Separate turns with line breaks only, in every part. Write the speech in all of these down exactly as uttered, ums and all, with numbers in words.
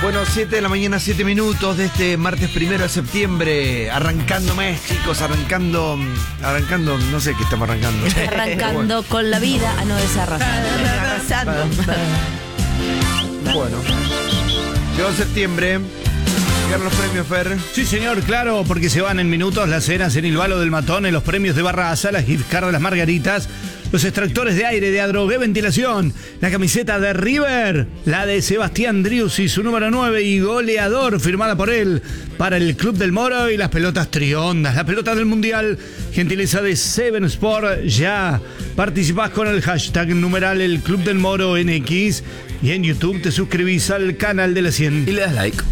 Bueno, siete de la mañana, siete minutos de este martes primero de septiembre. Arrancando mes, chicos, arrancando, arrancando, no sé qué estamos arrancando.
Arrancando bueno. con la vida. Ah, no, es arrasando.
Bueno, llegó septiembre. Llegaron los premios, Fer.
Sí, señor, claro, porque se van en minutos las cenas en el Balo del Matón, en los premios de Barraza, las gift card de las Margaritas, los extractores de aire de Adrogué Ventilación, la camiseta de River, la de Sebastián Driussi, su número nueve y goleador, firmada por él, para el Club del Moro, y las pelotas Triondas, la pelota del Mundial, gentileza de Seven Sport. Ya participás con el hashtag numeral el Club del Moro N X y en YouTube te suscribís al canal de la cien
y le das like.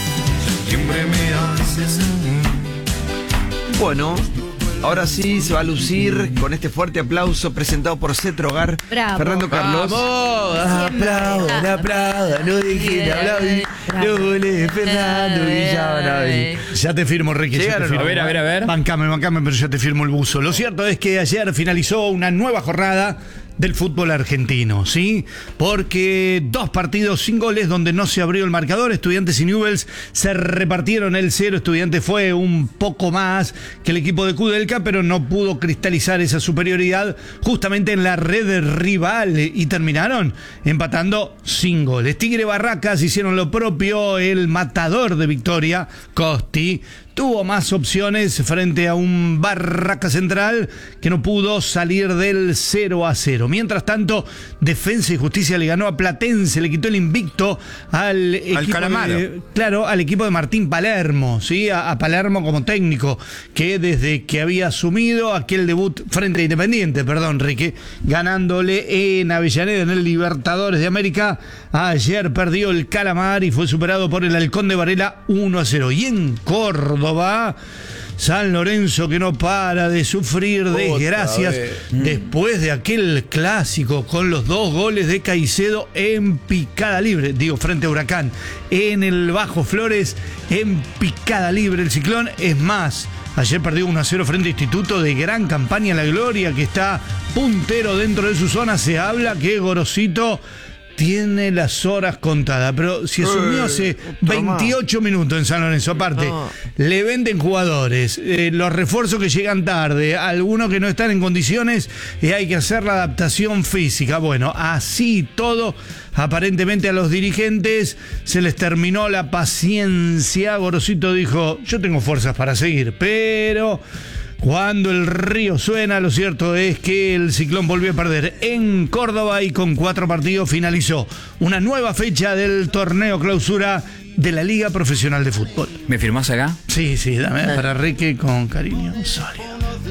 Bueno, ahora sí se va a lucir con este fuerte aplauso presentado por Cetrogar.
Bravo.
Fernando Carlos.
¡Vamos! Aplaudan, aplaudan, no dejen de aplaudir. Lule, Fernando Villabanavi.
Ya te firmo, Ricky. Ya te firmo.
A ver, a ver, a ver.
Bancame, bancame, pero ya te firmo el buzo. Lo cierto es que ayer finalizó una nueva jornada del fútbol argentino, ¿sí? Porque dos partidos sin goles donde no se abrió el marcador. Estudiantes y Newell's se repartieron el cero. Estudiantes fue un poco más que el equipo de Kudelka, pero no pudo cristalizar esa superioridad justamente en la red rival y terminaron empatando sin goles. Tigre Barracas hicieron lo propio. El matador de Victoria, Costi, tuvo más opciones frente a un Barraca Central que no pudo salir del cero a cero. Mientras tanto, Defensa y Justicia le ganó a Platense, le quitó el invicto al equipo de, claro, al equipo de Martín Palermo, ¿sí? A, a Palermo como técnico, que desde que había asumido aquel debut frente a Independiente, perdón, Ricky, ganándole en Avellaneda en el Libertadores de América, ayer perdió el Calamar y fue superado por el Halcón de Varela uno a cero. Y en Córdoba, San Lorenzo, que no para de sufrir desgracias después de aquel clásico con los dos goles de Caicedo en picada libre, digo, frente a Huracán, en el Bajo Flores, en picada libre. El Ciclón, es más, ayer perdió uno a cero frente a Instituto, de gran campaña en la Gloria, que está puntero dentro de su zona. Se habla que Gorosito tiene las horas contadas, pero si asumió hace veintiocho minutos en San Lorenzo, aparte, no. le venden jugadores, eh, los refuerzos que llegan tarde, algunos que no están en condiciones y hay que hacer la adaptación física. Bueno, así todo, aparentemente a los dirigentes se les terminó la paciencia. Gorosito dijo, yo tengo fuerzas para seguir, pero cuando el río suena, lo cierto es que el Ciclón volvió a perder en Córdoba y con cuatro partidos finalizó una nueva fecha del torneo clausura de la Liga Profesional de Fútbol.
¿Me firmás acá?
Sí, sí, dame para Ricky con cariño. Sorry.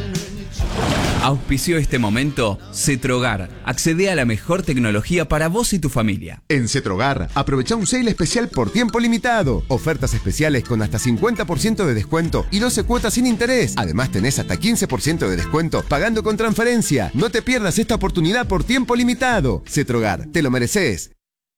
Auspició este momento Cetrogar. Accede a la mejor tecnología para vos y tu familia.
En Cetrogar, aprovecha un sale especial por tiempo limitado. Ofertas especiales con hasta cincuenta por ciento de descuento y doce cuotas sin interés. Además tenés hasta quince por ciento de descuento pagando con transferencia. No te pierdas esta oportunidad por tiempo limitado. Cetrogar, te lo mereces.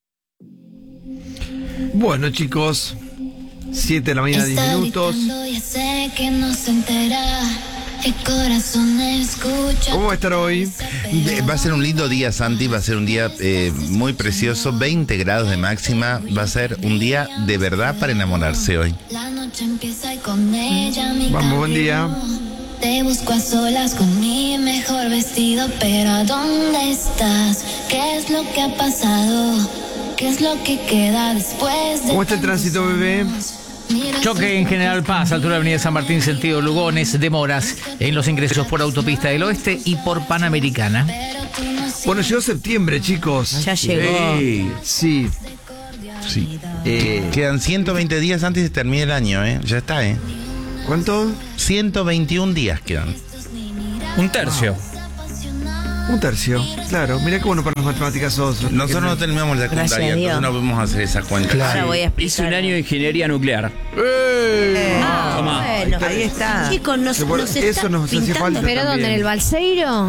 Bueno, chicos, siete de la mañana, diez minutos.
Ya sé que no se entera. El corazón escucha.
¿Cómo va a estar hoy?
Va a ser un lindo día, Santi. Va a ser un día eh, muy precioso. veinte grados de máxima. Va a ser un día de verdad para enamorarse hoy.
La noche empieza y con ella mi
Vamos, buen día.
Te busco a solas con mi mejor vestido, pero ¿a dónde estás? ¿Qué es lo que ha pasado? ¿Qué es lo que queda después de...
¿Cómo está el tránsito, bebé?
Choque en General Paz, altura de Avenida San Martín, sentido Lugones, demoras en los ingresos por Autopista del Oeste y por Panamericana.
Bueno, llegó septiembre, chicos.
Ya llegó.
Sí. Sí.
Sí.
Eh,
Quedan ciento veinte días antes de que termine el año, ¿eh? Ya está, ¿eh?
¿Cuánto?
ciento veintiún días quedan.
Un tercio.
Un tercio, claro. Mirá qué bueno para las matemáticas sos.
Nosotros no terminamos la secundaria, entonces no podemos hacer esa cuenta.
Claro. Ahora voy a explicar.
Hice un año de ingeniería nuclear.
¡Eh!
Ah,
Toma.
bueno.
Ahí está.
Chicos, nos,
Bueno,
nos
eso
están
nos hacía
pintando.
falta.
¿Pero dónde? ¿En el Balseiro?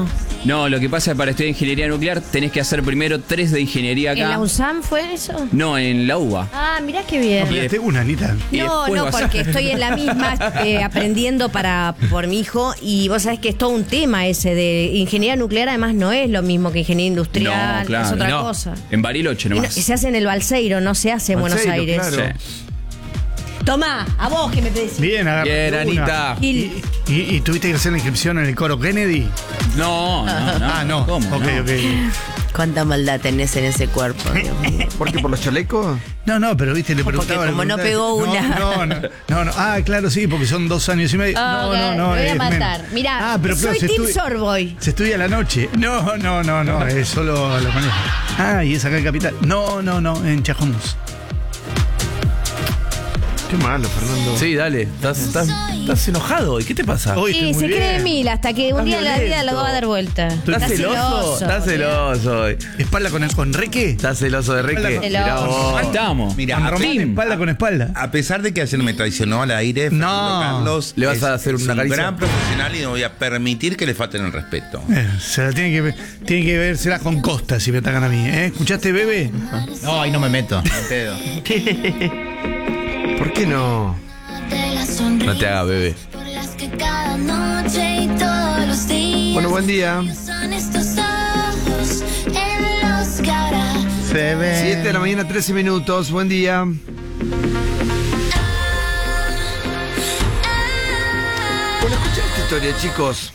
No, lo que pasa es que para estudiar ingeniería nuclear tenés que hacer primero tres de ingeniería acá.
¿En la USAM fue eso?
No, en la U B A.
Ah, mirá qué bien.
Mira, tengo una, Anita.
Y
No,
después
no,
vas a-
porque estoy en la misma eh, aprendiendo para por mi hijo y vos sabés que es todo un tema ese de ingeniería nuclear, además no es lo mismo que ingeniería industrial,
No, claro,
es otra
no.
cosa.
En Bariloche
Y no-
nomás.
y se hace en el Balseiro, no se hace en Buenos
Balseiro,
Aires.
claro.
Sí.
Tomá, a vos que me pedís.
Bien, agarraste
Bien,
una.
Anita.
Gil.
¿Y, y, y tuviste que hacer la inscripción en el coro Kennedy?
No, no, no.
Ah, no.
¿Cómo?
Ok,
no?
ok.
Cuánta maldad tenés en ese cuerpo, Dios mío.
¿Por qué? ¿Por los chalecos?
No, no, pero viste, le
Porque
preguntaba. le
como no
preguntaba-
pegó una.
No, no, no, no. Ah, claro, sí, porque son dos años y medio.
Ah,
no,
ok,
no, no.
me voy a
es
matar.
menos.
Mirá,
ah, pero, claro,
soy
se
Team
estudia-
Sorboy.
Se estudia a la noche. No, no, no, no, es solo lo manejo. Ah, y es acá en Capital. No, no, no, en Chajomús.
Qué malo, Fernando.
Sí, dale. Estás, estás, estás enojado hoy. ¿Qué te pasa?
Hoy estoy
Sí,
muy
se cree
bien.
mil hasta que un
Estás
día la vida
violento.
lo va a dar vuelta.
¿Estás celoso? Estás celoso hoy.
¿Espalda con, con Reque?
¿Estás celoso de Reque?
Celoso.
Mirá vos.
Estamos.
Mira,
Con
a,
Román,
Team.
espalda con espalda.
a pesar de que ayer me traicionó al aire,
No.
Fernando Carlos
¿Le vas
es-
a hacer
es
una
un
caricia?
gran profesional y no voy a permitir que le falten el respeto.
Eh, se la tiene que, ver- tiene que vérsela con Costa si me atacan a mí. ¿eh? ¿Escuchaste, bebé?
No, ahí no me meto. Me pedo.
¿Por qué no?
No te hagas, bebé.
Por las que cada noche y todos los días.
Bueno, buen día.
Son estos ojos en los que ahora
Se ve.
siete de la mañana, trece minutos. Buen día. Bueno, escuchen esta historia, chicos.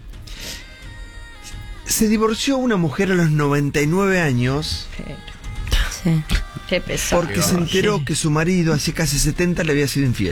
Se divorció una mujer a los noventa y nueve años
Sí. Qué pesado.
porque se enteró que su marido, hace casi setenta, le había sido infiel.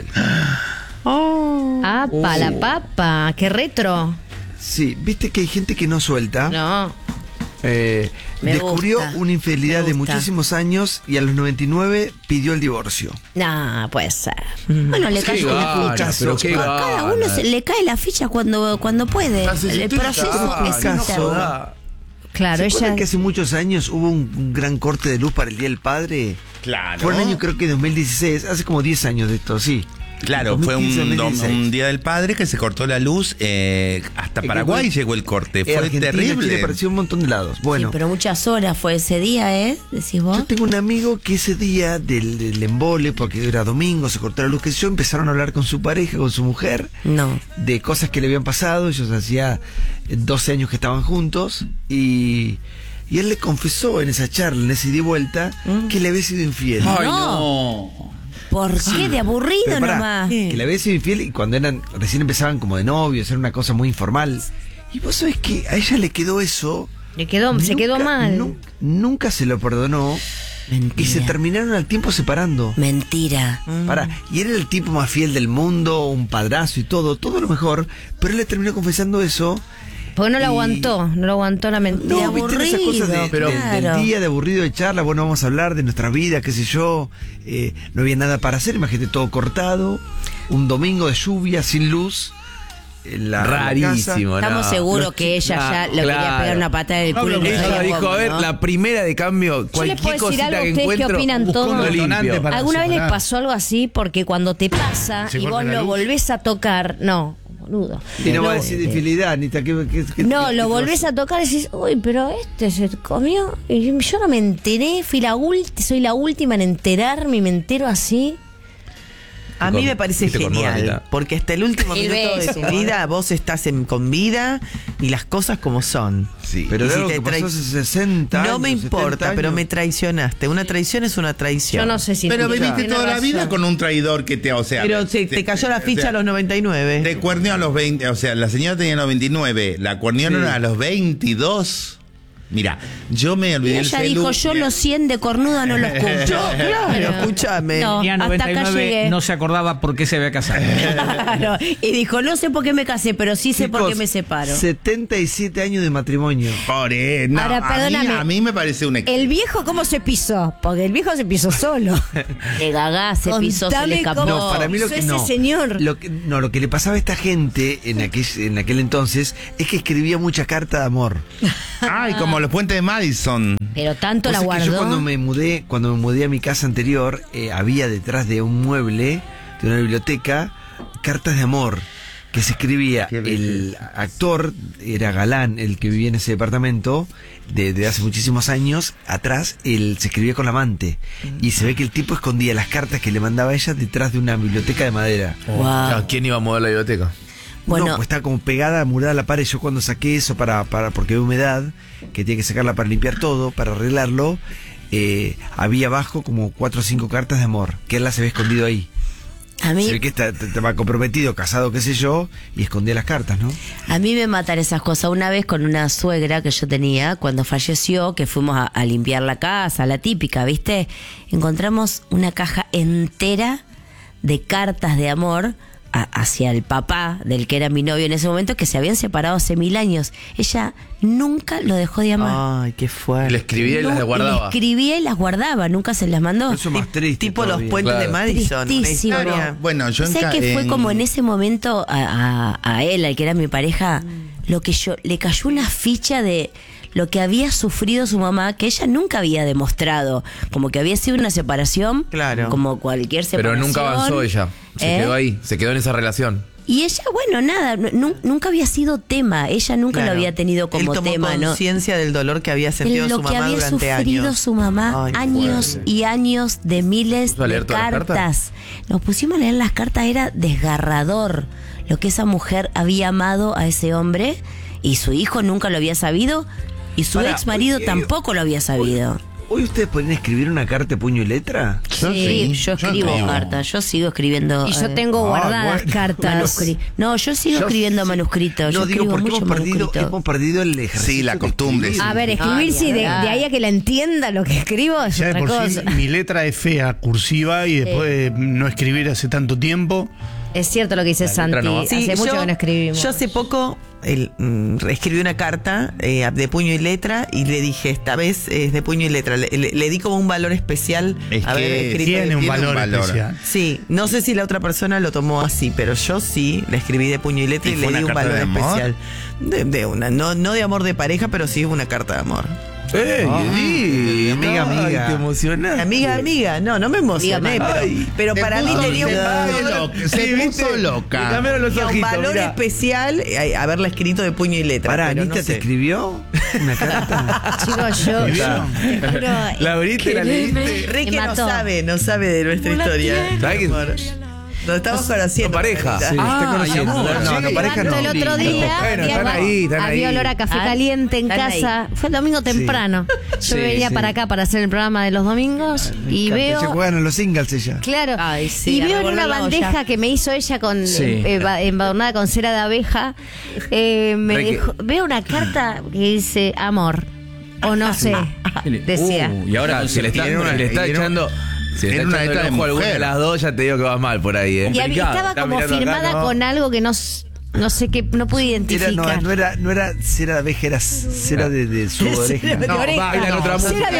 Ah, pa' la papa. Qué retro.
Sí, viste que hay gente que no suelta.
No.
Eh,
Me
descubrió
gusta,
una infidelidad
me
de
gusta.
muchísimos años y a los noventa y nueve pidió el divorcio.
No, puede ser. Bueno, le
Qué
cayó la
gana,
ficha.
pero qué
A cada
gana.
uno se le cae la ficha cuando, cuando puede.
Hace
El
setenta
proceso
años.
es
Caso.
interno. Claro,
¿Se
ella.
acuerdan que hace muchos años hubo un, un gran corte de luz para el Día del Padre?
Claro.
Fue el año, creo que dos mil dieciséis, hace como diez años de esto, sí.
Claro, fue un,
dos mil quince,
dom-
dos mil dieciséis.
un día del padre que se cortó la luz. eh, hasta
Eh,
Paraguay
que-
llegó el corte.
Eh,
Fue
Argentina,
terrible.
Chile, pareció un montón de lados. Bueno,
Sí, pero muchas horas fue ese día, ¿eh? Decís vos.
yo tengo un amigo que ese día del, del embole, porque era domingo, se cortó la luz, que sé yo, empezaron a hablar con su pareja, con su mujer,
No.
de cosas que le habían pasado. Ellos hacía doce años que estaban juntos y, y él le confesó en esa charla, en ese ida y vuelta, que le había sido infiel.
Ay,
No.
no.
¿Por qué? De aburrido
Pero pará,
nomás.
que le había sido infiel y cuando eran recién empezaban como de novios, era una cosa muy informal. Y vos sabés que a ella le quedó eso.
Le quedó, se
Nunca-
quedó mal.
nu- nunca se lo perdonó.
Mentira.
Y se terminaron al tiempo separando.
Mentira.
Pará, y era el tipo más fiel del mundo, un padrazo y todo, todo lo mejor. Pero él le terminó confesando eso.
Porque no lo
Y-
aguantó, no lo aguantó la mentira.
No, viste esas cosas de-
pero,
del- del día de aburrido de charla, bueno, vamos a hablar de nuestra vida, qué sé yo, eh, no había nada para hacer, imagínate todo cortado, un domingo de lluvia, sin luz, en la, en la casa.
Rarísimo,
Estamos
no.
seguros
Los
que ella
chi-
ya
Ah,
le quería
claro.
pegar una patada en el
No,
culo. y
pero
no
ella
Ella
sabía
dijo,
cómo,
a ver,
¿no?
la primera de cambio,
Yo les
cualquier
puedo decir
cosita
algo a
que
ustedes que
encuentro,
opinan
buscó
todo.
un
lo
detonante
limpio.
para
¿Alguna vez les
separar.
pasó algo así? Porque cuando te pasa
¿Se
y
corta
vos
la
lo
luz?
volvés a tocar, no, boludo.
Y no va a
Lo-
decir de infidelidad, Anita, ¿qué, qué, qué-
No,
qué-
lo
qué
volvés
cosa?
a tocar y decís, uy, pero este se comió. Y yo no me enteré, fui la ulti, soy la última en enterarme y me entero así.
A mí me parece
Viste con
genial,
Mónica.
porque hasta el último
El
minuto
beso.
de tu vida vos estás en, con vida y las cosas como son.
Sí.
Pero
Y
de
si
algo
te
que pasó
trai-
hace sesenta
No
años,
me
setenta
importa, pero
años.
me traicionaste. Una traición es una traición.
Yo no sé si
Pero
escuchá.
viviste
Tiene
toda la
razón.
vida con un traidor que te, o sea,
Pero se, te cayó la ficha
o sea,
a los noventa y nueve.
Te cuerneó a los veinte, o sea, la señora tenía los veintinueve, la cuernearon
Sí.
a los veintidós. Mira, yo me
Y
olvidé el
ella
celu.
dijo, yo los cien de cornuda no los escucho.
Claro, escúchame.
No,
Tenía
hasta
noventa y
acá
nueve,
llegué.
no se acordaba por qué se había casado.
Claro. Y dijo, no sé por qué me casé, pero sí sé por qué
Chicos,
me separo.
setenta y siete años de matrimonio.
Por eh, no,
Ahora,
a, mí,
perdóname.
a mí me parece un ex-
El viejo, ¿cómo se pisó? Porque el viejo se pisó solo. De gagá se pisó, se
Contame
le escapó.
cómo-
No, para mí lo
Hizo
que
ese
no.
señor.
Lo que, no, lo que le pasaba a esta gente en aquel, en aquel entonces es que escribía mucha carta de amor.
Ay, como los puentes de Madison.
Pero tanto
O
la
sea que
guardó.
yo cuando me mudé, cuando me mudé a mi casa anterior, eh, había detrás de un mueble, de una biblioteca, cartas de amor que se escribía, el actor era Galán, el que vivía en ese departamento de, de hace muchísimos años atrás, él se escribía con la amante y se ve que el tipo escondía las cartas que le mandaba a ella detrás de una biblioteca de madera.
Wow. ¿A quién iba a mover la biblioteca?
Bueno,
no, pues está como pegada, murada a la pared. Yo cuando saqué eso para, para porque había humedad, que tiene que sacarla para limpiar todo, para arreglarlo, eh, había abajo como cuatro o cinco cartas de amor, que él las había escondido ahí.
a mí,
Se ve que está- estaba comprometido, casado, qué sé yo, y escondía las cartas, ¿no?
a mí me matan esas cosas. Una vez con una suegra que yo tenía, cuando falleció, que fuimos a, a limpiar la casa, la típica, ¿viste? Encontramos una caja entera de cartas de amor a- hacia el papá del que era mi novio en ese momento, que se habían separado hace mil años. Ella nunca lo dejó de amar.
Ay, qué fuerte.
Le escribía y las
No,
guardaba.
Le escribía y las guardaba, nunca se las mandó.
Eso es más triste.
Tipo los
todavía.
puentes de
Claro.
Madison. Una
Tristísimo.
historia.
Bueno, yo en
sé
ca-
que fue
en-
como en ese momento a, a, a él, al que era mi pareja, lo que yo le cayó una ficha de lo que había sufrido su mamá, que ella nunca había demostrado, como que había sido una separación,
Claro.
como cualquier
Pero
separación.
nunca avanzó ella. Se
¿Eh?
quedó ahí, se quedó en esa relación.
Y ella, bueno, nada, nu- nunca había sido tema, ella nunca
Claro.
lo había tenido como
Él tomó
tema, ¿no?
conciencia del dolor que había sentido
En lo
su
que
mamá
había
durante
sufrido
años.
su mamá,
Ay,
años
fuerte.
y años de miles
¿Puso a leer
de
todas las
cartas.
cartas?
Nos pusimos a leer las cartas, era desgarrador lo que esa mujer había amado a ese hombre y su hijo nunca lo había sabido y su
Pará,
ex marido
oye,
tampoco lo había sabido.
¿Hoy ustedes pueden escribir una carta de puño y letra?
Yo
Sí,
sí,
yo
yo
escribo
escribo.
cartas, yo sigo escribiendo.
Y yo
eh,
tengo
Ah,
guardadas
bueno.
cartas.
manuscri- No, yo sigo
Yo
escribiendo
sí-
manuscritos.
No,
yo
digo
escribo
porque
mucho
hemos perdido,
manuscrito.
hemos perdido el ejercicio.
Sí, la
de
costumbre,
escribir.
A ver, escribir, sí, de, de ahí a que la entienda lo que escribo es
Ya de
otra
por sí,
cosa.
mi letra es fea, cursiva, y después de no escribir hace tanto tiempo.
Es cierto lo que dice
letra
Santi.
no va.
Hace mucho
yo,
que no escribimos.
yo hace poco el, mm, escribí una carta eh, de puño y letra y le dije, esta vez es de puño y letra. Le, le- le di como un valor especial.
Es
haber
que
escrito
Tiene
de-
un
tiene un
valor
valor.
especial.
Sí, no sé si la otra persona lo tomó así, pero yo sí le escribí de puño y letra
¿Y
y,
fue
le
una
di un
carta
valor
de amor?
especial. De, de una, no, no de amor de pareja, pero sí una carta de amor.
¡Eh!
Sí, amiga, amiga.
Te emocionaste.
Amiga, amiga, no, no me emocioné,
Diga,
pero,
ay,
pero
Se
para mí
puso-
tenía un
se
valor,
puso loca, se
Sí,
puso
¿viste?
loca.
Le cambiaron los
tenía un
ojitos,
valor
mirá.
especial eh, haberla escrito de puño y letra.
Para,
pero
Anita,
no
¿te
sé.
escribió una carta?
Chicos, yo.
¿Vieron?
te juro,
La abriste, la leíste.
Ricky
Me
no
mató.
sabe, no sabe de nuestra historia.
¿Sabes qué?
Amor. Nos estamos conociendo.
Con pareja.
Margarita.
Sí, está
Ah,
conociendo.
y amor,
No, no,
sí.
pareja no.
levanto el otro día,
Bueno,
había,
están ahí, están
había
ahí.
olor a café
Ah,
caliente en
están ahí.
casa. Fue el domingo temprano. Yo
Sí,
venía
sí.
para acá para hacer el programa de los domingos y
Se
veo.
juegan a los singles ella.
Claro.
Ay, sí,
y
a
veo en una
revolver la
bandeja
olla.
que me hizo ella con
Sí.
eh, eba- embadurnada con cera de abeja. eh, me
Re que-
dijo- veo una carta que dice amor. O no sé. Decía.
Uh, y ahora si le está,
Y era una-
si le está
y era-
echando, si le
era
está
una
echando
letra
el
de
ojo a alguna de
mujer.
las dos, ya te digo que va mal por ahí, ¿eh?
Y había-
Complicado.
estaba
Está
como
mirando acá,
firmada
¿no?
con algo que no, s- no sé qué, no pude
Era,
identificar.
no, no era, no era cera de abeja, era cera de, de su oreja.
de
No,
oreja.
bailan otra
Cera
música.
de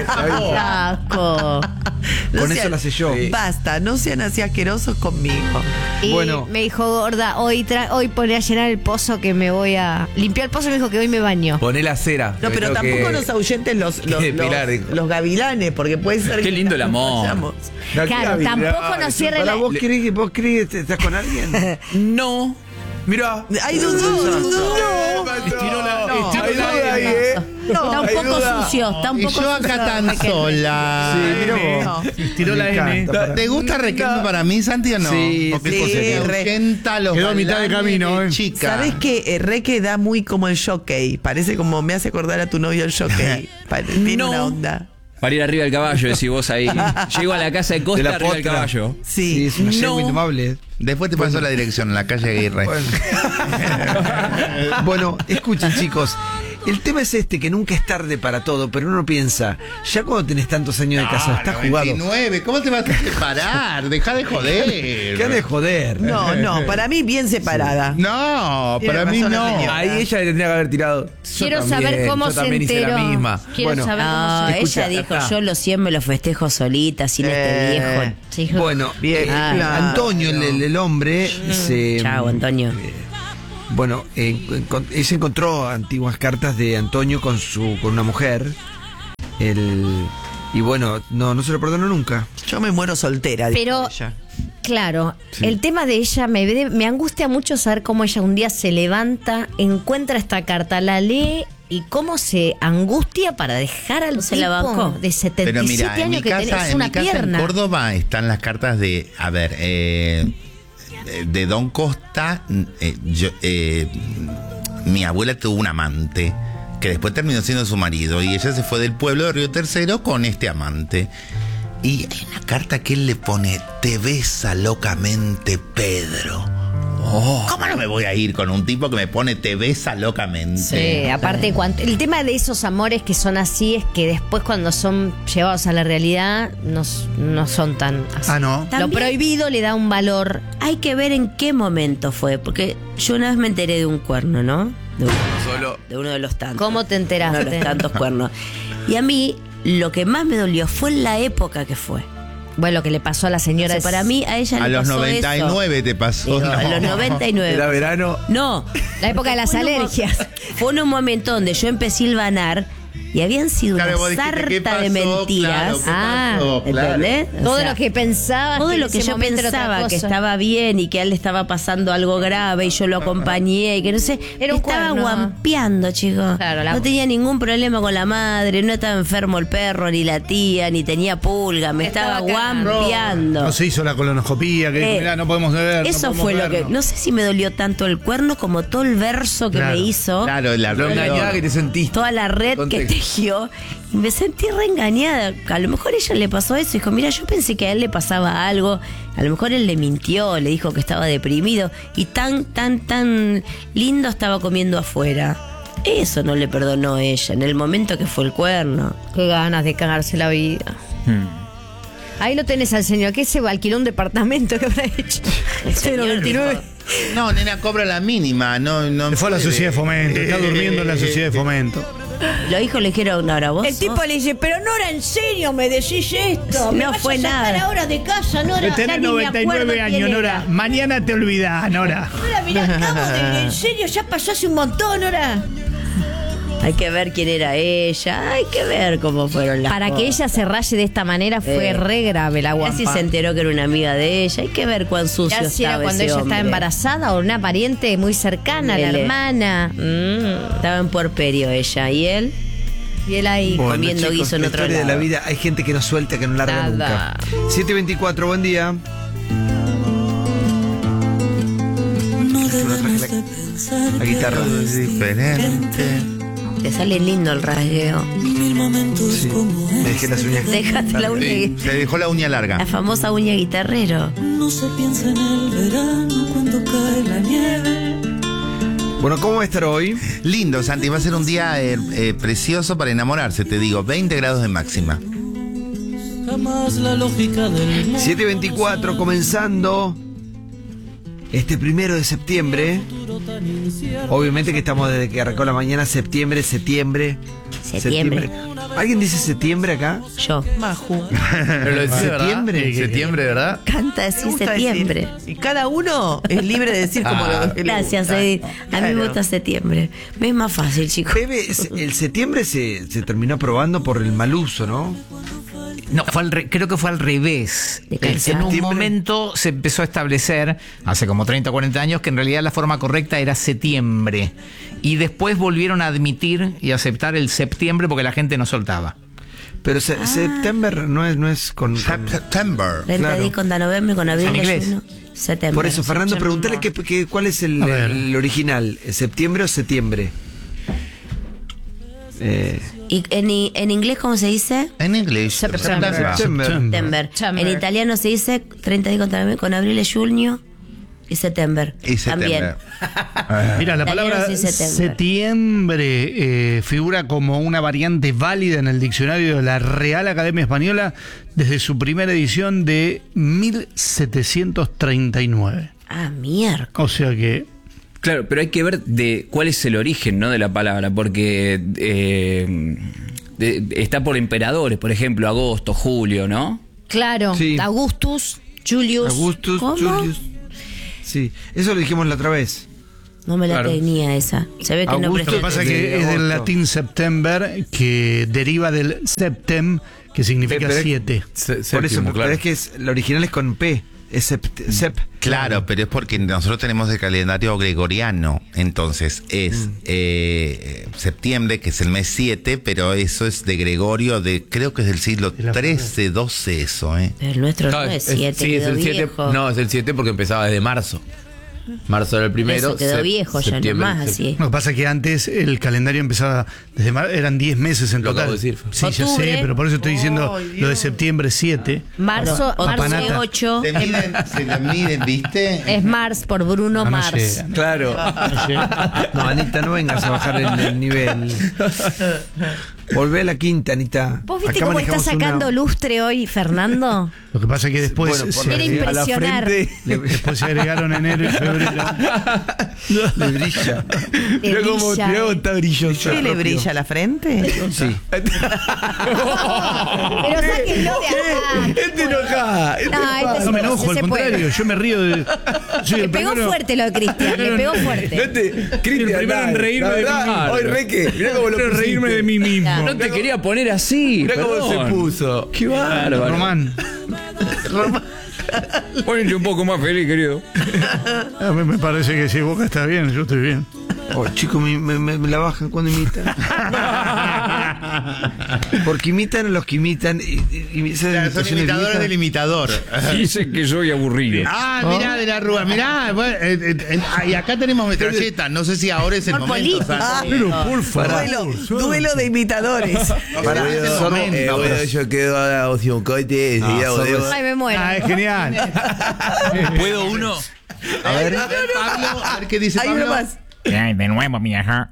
oreja. Asco.
No
Con
sean-
eso la selló.
Sí.
Basta, no sean así asquerosos conmigo.
Y
Bueno.
me dijo, gorda, hoy tra hoy pone a llenar el pozo que me voy a limpiar el pozo y me dijo que hoy me baño.
Poné la cera.
No, pero
Creo
tampoco
que-
nos ahuyenten los, los,
que
los,
Pilar dijo.
los gavilanes, porque puede ser
Qué
que
lindo el amor.
vayamos.
Claro, tampoco nos cierre
Para
la...
vos crees que vos crees que estás con alguien.
No. Mirá.
¡Ay, Dudú! ¡Dudú!
Estiró la.
No,
estiró
hay
la-
duda ahí,
¿eh?
Está un
Hay
poco
duda.
sucio, está un
Y
poco
yo
sucio.
acá tan
Raquel.
sola.
Mira vos.
Estiró la
Me
N.
encanta, para-
¿Te gusta Requiem para mí, Santi, o no?
Sí,
Porque
sí,
se
re-
ahuyenta los
Quedó a mitad de
galanes
camino,
de
eh.
chica.
¿Sabes qué? Reque da muy como el jockey. Parece como me hace acordar a tu novio el jockey. Pare- Tiene
No.
una onda.
Para ir arriba del caballo, decís vos ahí. Llego a la casa de Costa
De la
arriba del
potra.
caballo.
Sí.
Sí, es una
No.
yegua indomable.
Después te paso la dirección, en la calle Aguirre.
Bueno. Bueno, escuchen chicos, el tema es este, que nunca es tarde para todo, pero uno piensa, ya cuando tenés tantos años de casa, estás jugado.
veintinueve, ¿cómo te vas a separar? Deja de joder.
¿Qué han de joder?
No, no, para mí bien separada.
No,
Tiene
para mí
razón la
no.
señora.
Ahí ella le tendría que haber tirado. Yo
Quiero
también,
saber cómo
yo
se
también hice
enteró.
la misma.
Quiero
Bueno.
saber cómo
No,
se
Escucha,
ella dijo,
está.
yo los cien me los festejo solita, sin
Eh.
este viejo.
Sí.
Bueno,
Bien,
eh,
claro.
Antonio, el, el- el hombre, se...
Chao, Antonio.
Bueno, eh, encon- ella encontró antiguas cartas de Antonio con su con una mujer. El, y bueno, no, no se lo perdonó nunca.
Yo me muero soltera. dijo
Pero-
ella.
Claro,
Sí.
el tema de ella me, ve- me angustia mucho saber cómo ella un día se levanta, encuentra esta carta, la lee y cómo se angustia para dejar al
Se
tipo
la bancó.
de setenta
Pero
y siete
mira, en mi
años que
casa,
tenés
en
una
mi casa
pierna.
en Córdoba están las cartas de, a ver, eh, de Don Costa. eh, yo, eh, mi abuela tuvo un amante que después terminó siendo su marido y ella se fue del pueblo de Río Tercero con este amante. Y hay una carta que él le pone: te besa locamente Pedro.
Oh.
¿Cómo no me voy a ir con un tipo que me pone te besa locamente?
Sí, aparte, cuan- el tema de esos amores que son así es que después cuando son llevados a la realidad no, s- no son tan así.
Ah, no.
Lo
También-
prohibido le da un valor.
Hay que ver en qué momento fue, porque yo una vez me enteré de un cuerno, ¿no? De, un-
Solo.
de uno de los tantos.
¿Cómo te
Uno de
enteraste?
los tantos cuernos. Y a mí, lo que más me dolió fue la época que fue.
Bueno, lo que le pasó a la señora
O sea,
es-
para mí, a ella
A
le
los
pasó
noventa y nueve te pasó.
eso. Digo, a los noventa y nueve.
Era verano.
No.
la época de las
Fue en un mo-
alergias.
Fue en un momento donde yo empecé a hilvanar y habían sido
Claro, vos
una
dijiste, ¿qué
sarta de
pasó?
mentiras.
Claro, ¿qué
Ah,
pasó? Claro.
¿Entendés? O
Todo
sea,
lo que pensaba.
todo lo que yo pensaba que estaba bien y que a él le estaba pasando algo grave y yo lo acompañé y que no sé,
Era un
estaba
cuerno.
guampeando, chicos.
Claro, la-
No tenía ningún problema con la madre, no estaba enfermo el perro, ni la tía, ni tenía pulga, me
Estaba
estaba,
cagando.
guampeando.
No se hizo la colonoscopía, que dijo,
Eh,
mirá, no podemos ver.
Eso
no podemos
fue lo que.
vernos.
No sé si me dolió tanto el cuerno como todo el verso que
Claro,
me hizo.
Claro, la
Lo engañada que te sentiste.
Toda la red
Contexto.
que tejió. Y me sentí reengañada. A lo mejor ella le pasó eso. Dijo, mira, yo pensé que a él le pasaba algo. A lo mejor él le mintió, le dijo que estaba deprimido. Y tan, tan, tan lindo estaba comiendo afuera. Eso no le perdonó ella en el momento que fue el cuerno.
Qué ganas de cagarse la vida.
Hmm.
Ahí lo tenés al señor, que se alquiló un departamento que habrá hecho.
El señor
cero veintinueve.
dijo,
No, nena, cobra la mínima. No, no
Se fue a la
puede.
sociedad de fomento, está durmiendo en la sociedad de fomento.
Los hijos le dijeron, ahora vos.
El tipo
sos-
le dice, pero Nora, ¿en serio me decís esto? Me
No
vas
fue
a sacar
nada.
ahora de casa, Nora. Ya
Tenés
ni me
noventa y nueve
acuerdo quién
años,
era.
Nora. Mañana te olvidás, Nora.
Nora, mirá, acabo de... En serio, ya pasó hace un montón, Nora.
Hay que ver quién era ella. Hay que ver cómo fueron las
Para que
cosas.
ella se raye de esta manera fue
Eh,
re grave la guapa.
Casi se enteró que era una amiga de ella. Hay que ver cuán sucio
Ya si era
estaba
cuando
ese
ella
hombre.
estaba embarazada o una pariente muy cercana, la
Él, eh.
hermana. Mm.
Estaba en puerperio ella y él
Y él ahí.
Bueno,
comiendo
chicos,
guiso en
la
otro
historia de
lado.
la vida, hay gente que no suelta, que no larga
Nada.
nunca. siete veinticuatro, buen día. La guitarra.
Es diferente.
Te sale lindo el rasgueo.
Sí. Me dejé las uñas.
Déjate la uña.
Sí, se dejó la uña larga.
La famosa uña guitarrero.
Bueno, ¿cómo va a estar hoy?
Lindo, Santi, va a ser un día eh, eh, precioso para enamorarse, te digo, veinte grados de máxima.
siete veinticuatro, comenzando este primero de septiembre. Obviamente que estamos desde que arrancó la mañana, septiembre, septiembre.
Septiembre.
¿Alguien dice septiembre acá?
Yo.
Pero lo decís, ¿verdad?
Septiembre.
Septiembre, ¿verdad?
Canta
Me
así
gusta
septiembre.
decir. Y cada uno es libre de decir como
Ah,
lo que le
Gracias,
gusta.
Edith. A mí me
Claro.
gusta septiembre. Me es más fácil, chicos.
Bebe, el septiembre se, se terminó aprobando por el mal uso, ¿no?
No, fue al re- creo que fue al revés.
De
En
calzar.
un momento se empezó a establecer, hace como treinta o cuarenta años, que en realidad la forma correcta era septiembre. Y después volvieron a admitir y aceptar el septiembre porque la gente no soltaba.
Pero se,
Ah.
septiembre no es, no es con... con-
September.
Renta
Claro.
di con noviembre, con abril,
En inglés.
ayuno, septiembre.
Por eso, Fernando, pregúntale qué, qué- cuál es el,
A ver.
el original, ¿septiembre o septiembre? Eh,
¿Y en, i- en inglés cómo se dice?
En inglés.
September.
septiembre.
September.
September.
En italiano se dice treinta di con, noviembre, con abril, junio y septiembre.
Y
También.
septiembre.
Mira, la
Italiano
palabra
sí, septiembre.
septiembre eh, figura como una variante válida en el diccionario de la Real Academia Española desde su primera edición de mil setecientos treinta y nueve.
Ah, mierda.
O sea que
Claro, pero hay que ver de cuál es el origen, ¿no?, de la palabra, porque eh, de- está por emperadores, por ejemplo, agosto, julio, ¿no?
Claro.
Sí.
Augustus, Julius.
Augustus,
¿Cómo?
Julius. Sí, eso lo dijimos la otra vez.
No me la
Claro.
tenía esa. Se ve que no
Augusto,
lo
presté
que pasa es
de
que es del
agosto.
latín September, que deriva del septem, que significa
Pero es-
siete.
Se-
Por eso,
séptimo,
pero
claro.
es que es, la original es con P. Es sept, sep.
Claro, pero es porque nosotros tenemos el calendario gregoriano, entonces es mm. eh, septiembre, que es el mes siete, pero eso es de Gregorio, de creo que es del siglo trece, doce eso, ¿eh?
Pero el nuestro
Claro,
no es
es-
siete,
sí, es
quedó
el siete.
viejo.
No, es el siete porque empezaba desde marzo. Marzo era el primero.
Eso quedó
sep-
viejo ya, no
septiembre,
más
sep-
así.
Lo que pasa es que antes el calendario empezaba desde mar- eran diez meses en
Lo
total.
acabo de decir.
Sí, ya
Octubre.
sé, pero por eso estoy diciendo lo de septiembre siete.
Marzo,
Otro
marzo
Panata.
ocho.
Se miden, se la miden, ¿viste?
es Mars por Bruno
Ah, no
Mars.
llega.
Claro. No, Anita, no vengas a bajar el, el nivel. Volvé a la quinta, Anita.
¿Vos viste
Acá
cómo está
manejamos
sacando
una-
lustre hoy, Fernando?
Lo que pasa es que después,
Bueno, por
se,
la-
Era
a la
impresionar.
frente le,
después se agregaron enero y febrero.
le brilla.
Le
Mirá cómo,
brilla,
mirá cómo
eh.
está brilloso.
¿Qué le brilla la frente?
Sí.
Pero sáquenlo de acá.
Este enojada. Este
No, este
No me
sí,
enojo,
sí
al
se
contrario,
puede.
yo me río de. Soy
Le
el
pegó
primero-
fuerte lo de Cristian, le pegó fuerte.
Este, Cristian,
El primero en
dale,
reírme
la
de
verdad,
mí mismo.
Hoy reque, mirá cómo lo
Quiero
pusiste.
reírme de mí mismo.
No te quería poner así.
Mirá cómo
perdón.
se puso. Qué bárbaro.
Román,
Ponete un poco más feliz, querido.
a mí me parece que si Boca está bien, yo estoy bien.
Oh, chicos, me, me- me- me la bajan cuando imitan. Porque imitan a los que imitan. Y, y- y esas
Claro, son
imitaciones
imitadores
viejas.
del imitador.
Dice que soy aburrido.
Ah, mirá, de la Rúa, mirá. Bueno, eh, eh, eh, ah, y acá tenemos metralleta. No sé si ahora es el
Por
momento.
político.
¿sabes?
Ah,
Pero por favor.
duelo, duelo de imitadores.
No,
Para,
pero es el
son-
momento.
eh, bueno,
yo quedo a Ocioncoite,
enseguida volvemos.
Ay, me muero.
Ah, es genial.
¿Puedo uno?
A ver, Pablo, a ver qué dice
Hay
Pablo.
uno más.
Ay, de nuevo, mi hija.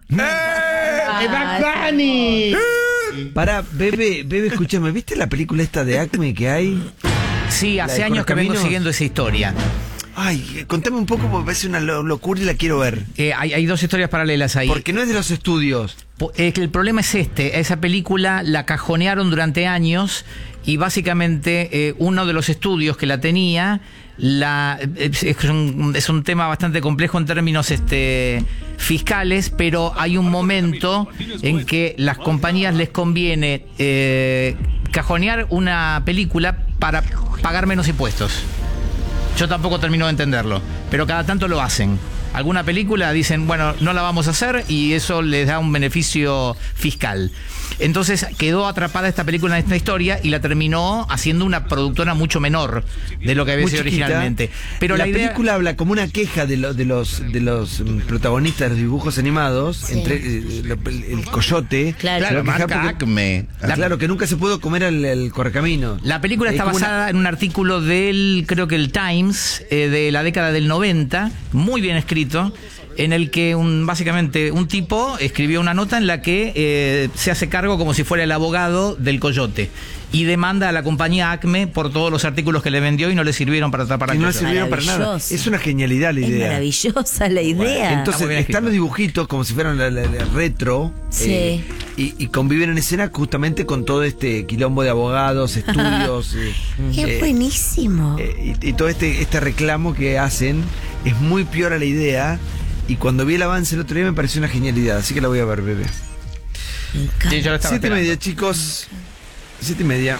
Pará, bebé, bebé, escúchame, ¿viste la película esta de Acme que hay?
Sí,
¿La
hace
de
años que vengo
Correcaminos?
siguiendo esa historia.
Ay, eh, contame un poco porque me parece una lo- locura y la quiero ver.
Eh, hay, hay dos historias paralelas ahí.
Porque no es de los estudios.
Po- eh, que el problema es este, esa película la cajonearon durante años y básicamente eh, uno de los estudios que la tenía, la, es, es un, es un tema bastante complejo en términos este, fiscales, pero hay un momento en que las compañías les conviene eh, cajonear una película para pagar menos impuestos. Yo tampoco termino de entenderlo, pero cada tanto lo hacen. Alguna película dicen, bueno, no la vamos a hacer y eso les da un beneficio fiscal. Entonces quedó atrapada esta película en esta historia y la terminó haciendo una productora mucho menor de lo que había
Muy
sido
chiquita.
originalmente. Pero
la,
la, idea...
película habla como una queja de, lo- de los de los mm, protagonistas de los dibujos animados,
Sí.
entre eh, lo- el, el coyote.
Claro.
Se va a quejar
Marca
porque-
Acme.
Ah, claro, que nunca se pudo comer el, el correcamino.
La película
Es
está
como una-
basada en un artículo del, creo que el Times, eh, de la década del noventa, muy bien escrito, en el que un, básicamente un tipo escribió una nota en la que eh, se hace cargo como si fuera el abogado del coyote y demanda a la compañía Acme por todos los artículos que le vendió y no le sirvieron para atrapar
que
al
no le
coyote.
sirvieron para nada.
Maravilloso.
Es una genialidad la
Es
idea.
maravillosa la idea.
Entonces
muy bien escrito.
están los dibujitos como si fueran la, la- la retro
Sí.
eh, y, y conviven en escena justamente con todo este quilombo de abogados, estudios eh,
Es
eh,
buenísimo.
eh, y, y todo este este reclamo que hacen. Es muy piola la idea y cuando vi el avance el otro día me pareció una genialidad, así que la voy a ver, bebé.
Me encanta.
Sí, yo lo estaba
Siete y
esperando.
media, chicos. Siete y media.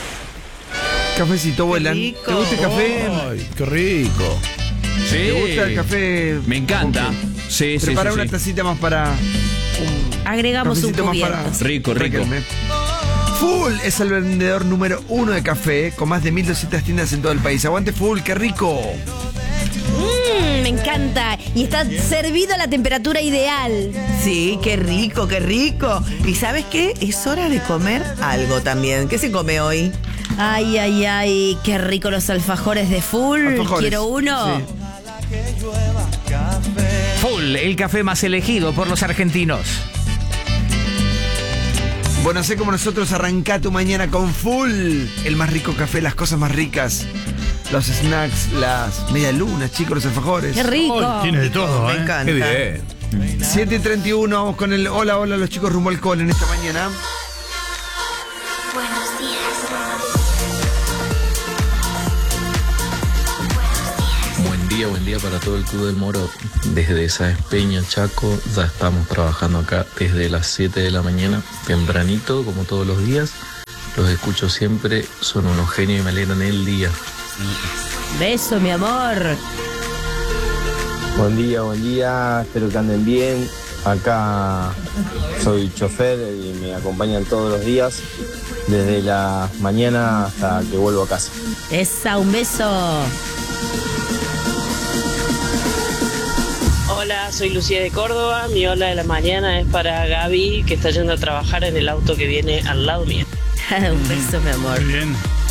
Cafecito vuelan.
rico.
¿Te gusta el café?
Ay, qué rico.
Sí.
¿Te gusta el café?
Me encanta.
Ok.
Sí, sí,
Prepara
sí,
una
sí.
tacita más para. Un
Agregamos un
cafecito más
cubierto.
para-
Rico, rico.
Réquenme. Full es el vendedor número uno de café con más de mil doscientas tiendas en todo el país. Aguante Full, qué rico.
Mm, me encanta. Y está servido a la temperatura ideal.
Sí, qué rico, qué rico. ¿Y sabes qué? Es hora de comer algo también. ¿Qué se come hoy?
Ay, ay, ay, qué rico los alfajores de Full.
Alfajores.
Quiero uno.
Sí.
Full, el café más elegido por los argentinos.
Bueno, sé como nosotros, arranca tu mañana con Full. El más rico café, las cosas más ricas. Los snacks, las medialunas, chicos, los alfajores.
Qué rico.
Ay, tiene de todo,
Me
¿eh?
encanta.
Qué bien.
siete y treinta y uno, vamos con el hola, hola, los chicos rumbo al cole en esta mañana.
Buenos días.
Buen día, buen día para todo el Club del Moro. Desde Sáenz Peña, Chaco, ya estamos trabajando acá desde las siete de la mañana, tempranito, como todos los días. Los escucho siempre, son unos genios y me alegran el día.
Beso, mi amor.
Buen día, buen día, espero que anden bien. Acá soy chofer y me acompañan todos los días, desde la mañana hasta que vuelvo a casa.
Esa, un beso.
Hola, soy Lucía de Córdoba. Mi hola de la mañana es para Gaby, que está yendo a trabajar en el auto que viene al lado mío.
Un beso, mi amor.
Muy bien.